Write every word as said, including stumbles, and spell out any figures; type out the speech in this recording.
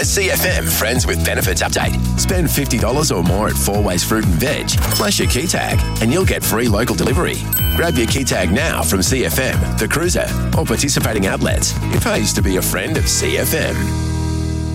A C F M Friends with Benefits update. Spend fifty dollars or more at Four Ways Fruit and Veg. Flash your key tag and you'll get free local delivery. Grab your key tag now from C F M, The Cruiser, or participating outlets. It pays to be a friend of C F M.